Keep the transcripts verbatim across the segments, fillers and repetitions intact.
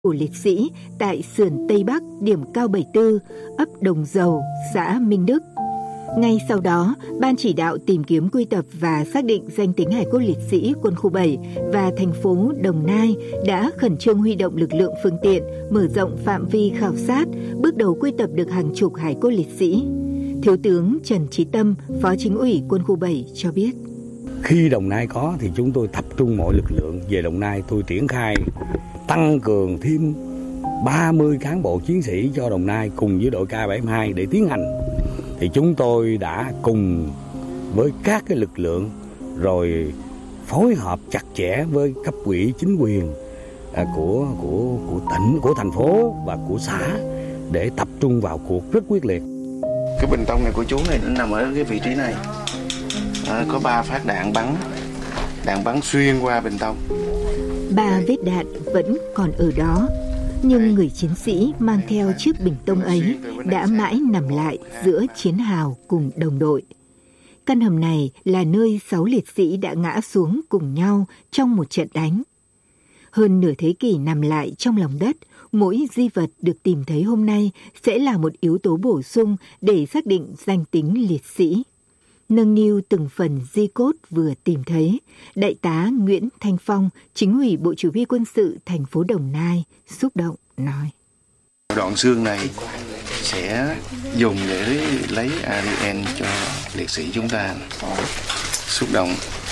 của liệt sĩ tại sườn Tây Bắc điểm cao bảy tư, ấp Đồng Dầu, xã Minh Đức. Ngay sau đó, Ban chỉ đạo tìm kiếm quy tập và xác định danh tính hài cốt liệt sĩ quân khu bảy và thành phố Đồng Nai đã khẩn trương huy động lực lượng phương tiện, mở rộng phạm vi khảo sát, bước đầu quy tập được hàng chục hài cốt liệt sĩ. Thiếu tướng Trần Chí Tâm, Phó Chính ủy Quân khu bảy cho biết. Khi Đồng Nai có thì chúng tôi tập trung mọi lực lượng về Đồng Nai, tôi triển khai tăng cường thêm ba mươi cán bộ chiến sĩ cho Đồng Nai cùng với đội K bảy mươi hai để tiến hành. Thì chúng tôi đã cùng với các cái lực lượng rồi phối hợp chặt chẽ với cấp ủy chính quyền của của của tỉnh, của thành phố và của xã để tập trung vào cuộc rất quyết liệt. Cái bình tông này của chú này nó nằm ở cái vị trí này. À, có ba phát đạn bắn, đạn bắn xuyên qua bình tông. Ba vết đạn vẫn còn ở đó, nhưng người chiến sĩ mang theo chiếc bình tông ấy đã mãi nằm lại giữa chiến hào cùng đồng đội. Căn hầm này là nơi sáu liệt sĩ đã ngã xuống cùng nhau trong một trận đánh. Hơn nửa thế kỷ nằm lại trong lòng đất, mỗi di vật được tìm thấy hôm nay sẽ là một yếu tố bổ sung để xác định danh tính liệt sĩ. Nâng niu từng phần di cốt vừa tìm thấy, Đại tá Nguyễn Thanh Phong, Chính ủy Bộ Chỉ huy Quân sự thành phố Đồng Nai, xúc động nói. Đoạn xương này sẽ dùng để lấy a đê en cho liệt sĩ chúng ta. Xúc động.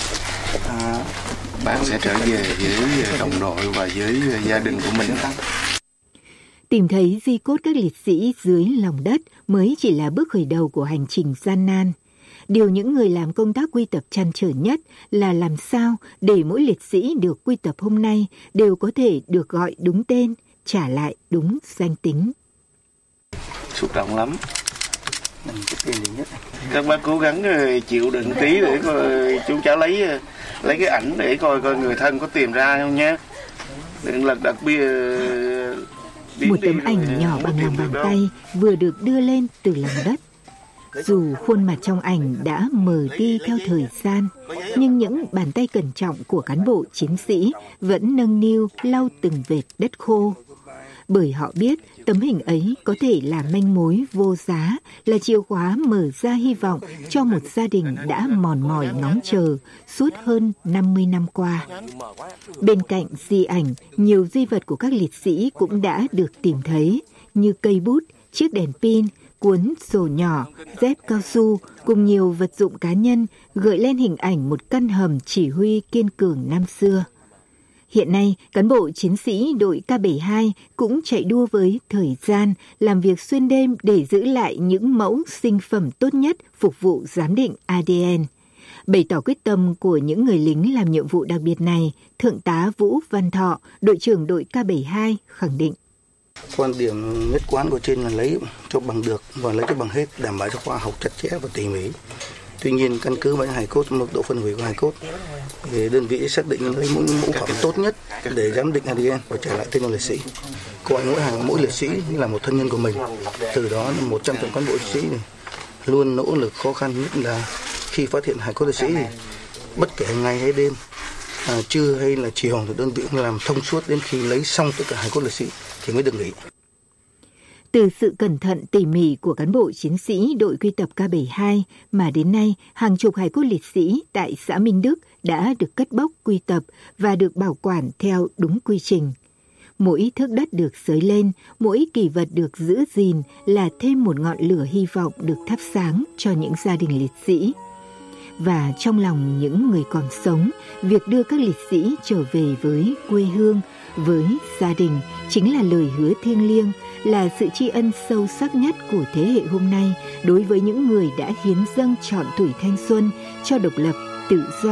À, bạn sẽ trở về với đồng đội và với gia đình của mình. Tìm thấy di cốt các liệt sĩ dưới lòng đất mới chỉ là bước khởi đầu của hành trình gian nan. Điều những người làm công tác quy tập trăn trở nhất là làm sao để mỗi liệt sĩ được quy tập hôm nay đều có thể được gọi đúng tên, trả lại đúng danh tính. Xúc động lắm. Các bác cố gắng chịu đựng tí để coi chú cháu lấy lấy cái ảnh để coi coi người thân có tìm ra không nhé. Đừng lật đật bia. Một tấm ảnh nhỏ bằng lòng bàn tay vừa được đưa lên từ lòng đất. Dù khuôn mặt trong ảnh đã mờ đi theo thời gian, nhưng những bàn tay cẩn trọng của cán bộ chiến sĩ vẫn nâng niu lau từng vệt đất khô. Bởi họ biết tấm hình ấy có thể là manh mối vô giá, là chìa khóa mở ra hy vọng cho một gia đình đã mòn mỏi ngóng chờ suốt hơn năm mươi năm qua. Bên cạnh di ảnh, nhiều di vật của các liệt sĩ cũng đã được tìm thấy, như cây bút, chiếc đèn pin, cuốn sổ nhỏ, dép cao su cùng nhiều vật dụng cá nhân gợi lên hình ảnh một căn hầm chỉ huy kiên cường năm xưa. Hiện nay, cán bộ chiến sĩ đội K bảy mươi hai cũng chạy đua với thời gian, làm việc xuyên đêm để giữ lại những mẫu sinh phẩm tốt nhất phục vụ giám định a đê en. Bày tỏ quyết tâm của những người lính làm nhiệm vụ đặc biệt này, Thượng tá Vũ Văn Thọ, đội trưởng đội K bảy mươi hai khẳng định. Quan điểm nhất quán của trên là lấy cho bằng được và lấy cho bằng hết, đảm bảo cho khoa học chặt chẽ và tỉ mỉ. Tuy nhiên, căn cứ vào hài cốt, mức độ phân hủy của hài cốt, thì đơn vị xác định lấy mỗi mẫu phẩm tốt nhất để giám định a đê en và trả lại tên cho liệt sĩ. Coi mỗi hàng mỗi liệt sĩ như là một thân nhân của mình. Từ đó, một trăm phần cán bộ liệt sĩ này luôn nỗ lực khó khăn nhất là khi phát hiện hài cốt liệt sĩ thì bất kể ngày hay đêm, à, trưa hay là chiều thì đơn vị làm thông suốt đến khi lấy xong tất cả hài cốt liệt sĩ thì mới được nghỉ. Từ sự cẩn thận tỉ mỉ của cán bộ chiến sĩ đội quy tập K bảy mươi hai mà đến nay hàng chục hài cốt liệt sĩ tại xã Minh Đức đã được cất bốc quy tập và được bảo quản theo đúng quy trình. Mỗi thước đất được xới lên, mỗi kỷ vật được giữ gìn là thêm một ngọn lửa hy vọng được thắp sáng cho những gia đình liệt sĩ. Và trong lòng những người còn sống, việc đưa các liệt sĩ trở về với quê hương, với gia đình chính là lời hứa thiêng liêng, là sự tri ân sâu sắc nhất của thế hệ hôm nay đối với những người đã hiến dâng trọn tuổi thanh xuân cho độc lập, tự do.